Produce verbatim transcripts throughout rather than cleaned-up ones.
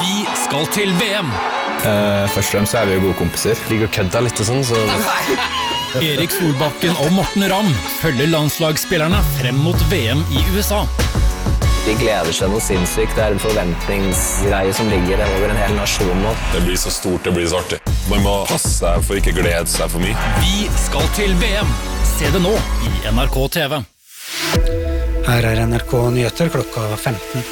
Vi skal til V M. Uh, først og fremst så er vi jo gode kompiser. Ligger og kødder litt og sånn, så... Erik Solbakken og Morten Ramm følger landslagsspillerne frem mot V M i U S A. De gleder seg noe sinnssykt. Det er en forventningsgreie som ligger over en hel nasjon nå. Det blir så stort, det blir så artig. Man må passe seg for ikke glede seg for mye. Vi skal til V M. Se det nå i N R K T V. Her er N R K Nyheter klokka femten.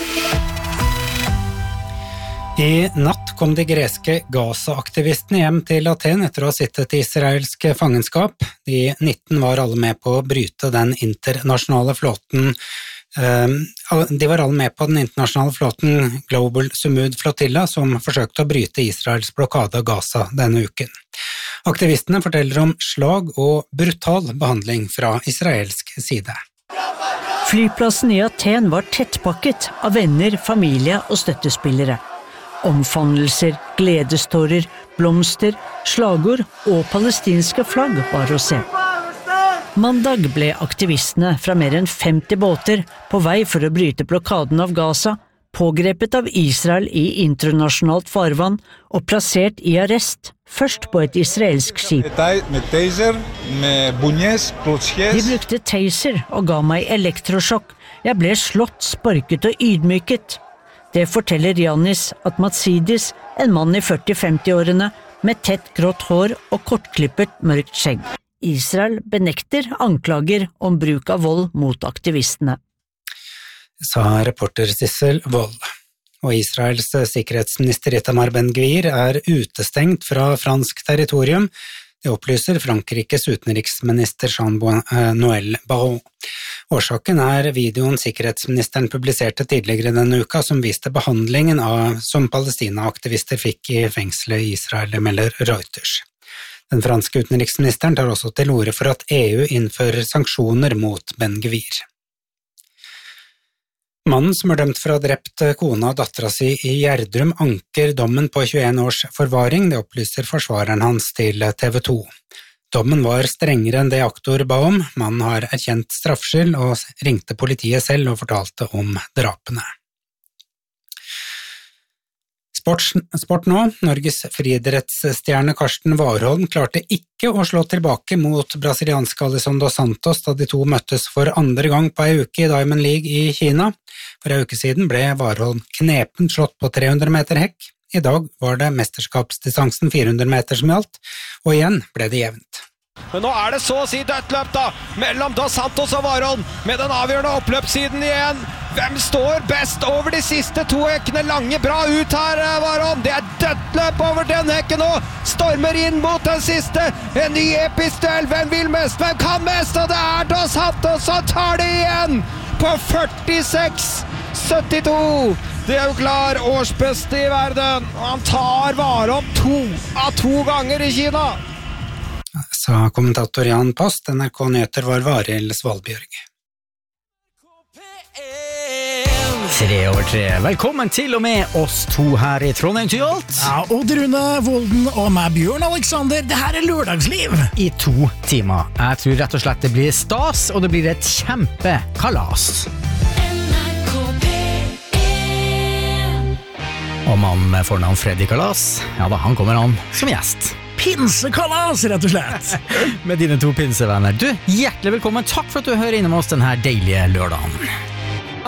I natt kom de greske Gaza-aktivistene hjem til Aten etter å ha sittet i israelsk fangenskap. De nitten var alle med på å bryte den internasjonale flåten. De var alle med på den internasjonale flåten Global Sumud Flotilla, som forsøkte å bryte Israels blokade av Gaza denne uken. Aktivistene forteller om slag og brutal behandling fra israelsk side. Flyplassen i Aten var tettpakket av venner, familie og støttespillere. Omfavnelser, gledestårer, blomster, slagord og palestinske flagg var å se. Mandag ble aktivistene fra mer enn femti båter på vei for å bryte blokaden av Gaza, pågrepet av Israel i internasjonalt farvann og plassert i arrest, først på et israelsk skip. De brukte taser og ga meg elektrosjokk. Jeg ble slått, sparket og ydmyket. Det forteller Yannis Atmatsidis, en mann i førti-femti-årene med tett grått hår og kortklippet mørkt skjegg. Israel benekter anklager om bruk av vold mot aktivistene. Sa reporter Sissel Wold. Og Israels sikkerhetsminister Itamar Ben-Gvir er utestengt fra fransk territorium. Det opplyser Frankrikes utenriksminister Jean-Noël Barrot. Årsaken er videoen sikkerhetsministeren publiserte tidligere denne uka som viste behandlingen av som Palestina-aktivister fikk i fengselet i Israel, melder Reuters. Den franske utenriksministeren tar også til orde for at E U innfører sanksjoner mot Ben-Gvir. Mannen som er dømt for å ha drept kona og dattera si i Gjerdrum anker dommen på tjueen års forvaring, det opplyser forsvareren hans til T V to. Dommen var strengere enn det aktor ba om. Mannen har erkjent straffskyld og ringte politiet selv og fortalte om drapene. Sport, sport nå. Norges friidrettsstjerne Karsten Warholm klarte ikke å slå tilbake mot brasilianske Alessandro dos Santos da de to møttes for andre gang på ei uke i Diamond League i Kina. For ei uke siden ble Warholm knepent slått på tre hundre meter hekk. I dag var det mesterskapsdistansen fire hundre meter som gjaldt, og igjen ble det jevnt. Men nå er det så å si dødt løp da, mellom Dos Santos og Warholm, med den avgjørende oppløpssiden igjen. Hvem står best over de siste to hekkene? Lange bra ut her, Warholm. Det er dødt løp over den hekken nå. Stormer inn mot den siste. En ny episk duell. Hvem vil mest? Hvem kan mest? Og det er Dos Santos som tar det igjen på førtiseks syttito. Det er jo klar årsbeste i verden. Og han tar Warholm to av to ganger i Kina. Sa kommentator Jan Post. N R K Nyheter var Varild Svalbjørg. Tre over tre. Velkommen til og med oss to her i Trondheim til alt. Ja, Odd Rune Volden og meg, Bjørn Alexander. Det her er lørdagsliv. I to timer. Jeg tror rett og slett det blir stas, og det blir et kjempekalas. Og mannen med fornavn Freddy Kalas, ja da, han kommer an som gjest. Pinsekalas, rett og slett. Med dine to pinsevenner. Du, hjertelig velkommen. Takk for at du hører innom oss denne deilige lørdagen.